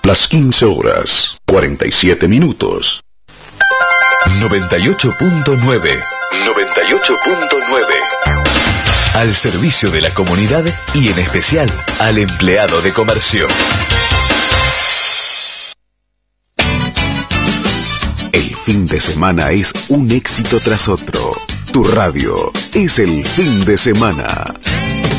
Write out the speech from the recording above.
Las 15 horas, 47 minutos. 98.9. 98.9. Al servicio de la comunidad y en especial al empleado de comercio. El fin de semana es un éxito tras otro. Tu radio es el fin de semana.